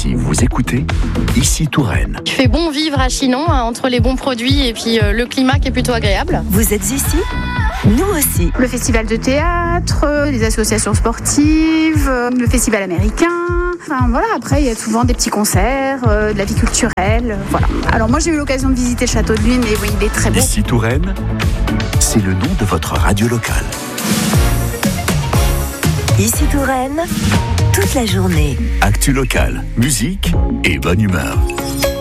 Si vous écoutez, ici Touraine. Il fait bon vivre à Chinon, entre les bons produits et puis le climat qui est plutôt agréable. Vous êtes ici ? Nous aussi. Le festival de théâtre, les associations sportives, le festival américain. Enfin voilà, après il y a souvent des petits concerts, de la vie culturelle, voilà. Alors moi j'ai eu l'occasion de visiter le château de Luynes et oui, il est très beau. Ici Touraine, c'est le nom de votre radio locale. Ici Touraine, toute la journée. Actu locale, musique et bonne humeur.